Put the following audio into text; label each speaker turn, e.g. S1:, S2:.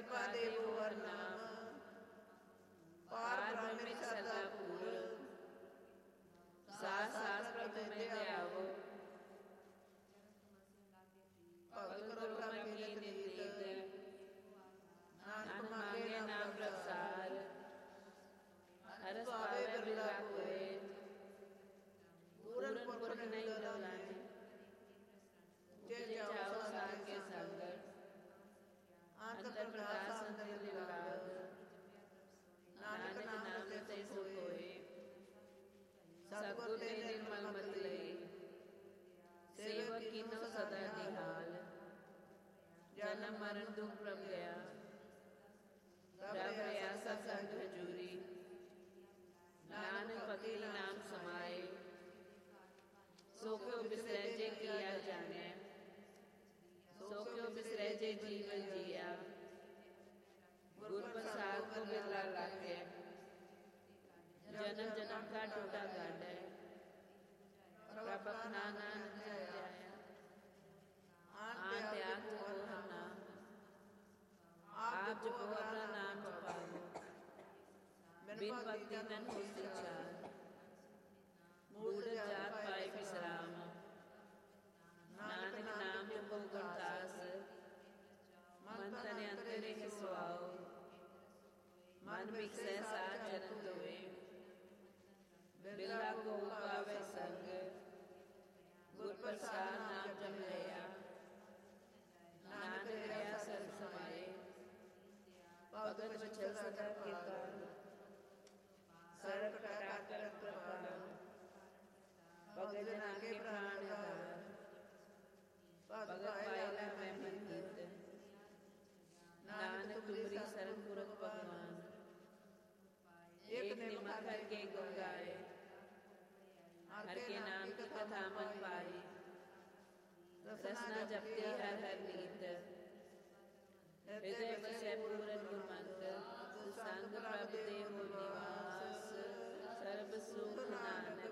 S1: कृपा देवो हर नाम, पार ब्रह्म सदा पूर, सास प्रभु में दयावो, भगत करो ब्रह्म की नीत, नानक मांगे नाम प्रसार, हरस पावे बिरला कोय, पूरन पुरख नहीं डोलाने, जे जाओ साथ के संग, अंतर प्रकाश अंतर विभाग, नानक नाम ते सो कोय, सतगुर ते निर्मल मत लई, सेवक कीनो सदा निहाल, जन्म मरण दुख प्रभ गया, तब प्रयासा संग हजूरी, नानक पति नाम समाये, सो क्यों बिसरे जे किया जाने, सो क्यों बिसरे जे जीवन जिया, गुर प्रसाद को बिरला लागे, जन्म जन्म का टूटा गांड है, प्रभक नानक जाया, आन त्याग हो नाम, आप जपो अपना नाम जपाओ, बिन भक्ति तन हो संचार, मूढ़ जात पाए विश्राम, नानक नाम जपो गुरदास, मन तन अंतरे के सुआओ, मन बिखसे साथ चरण दोए, बिरला को पावे संग, गुर प्रसाद नाम जप लिया, नानक गया सर्व समाये, भगत वचन सदा कृपाल, सर्व प्रकार करत कृपाल, भगत जना के प्राण आधार, भगत पायला मैं मन कीर्तन, नानक तुमरी शरण पुरख भगवान, एक निमक हर के गुण गाए, हर के नाम की कथा मन